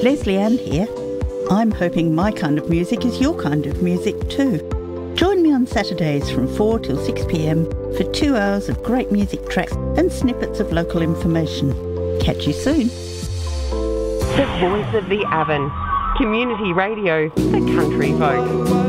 Leslie Ann here. I'm hoping my kind of music is your kind of music too. Join me on Saturdays from 4 till 6 p.m. for 2 hours of great music tracks and snippets of local information. Catch you soon. The voice of the Avon. Community radio for country folk.